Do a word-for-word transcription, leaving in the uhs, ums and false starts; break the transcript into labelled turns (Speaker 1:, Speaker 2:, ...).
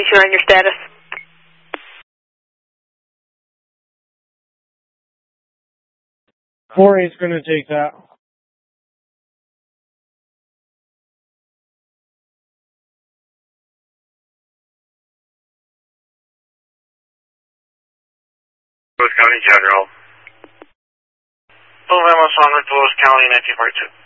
Speaker 1: sure on your status.
Speaker 2: four eight's going to take that.
Speaker 3: County General. Alabama, Saunders, Lewis County, nineteen forty-two.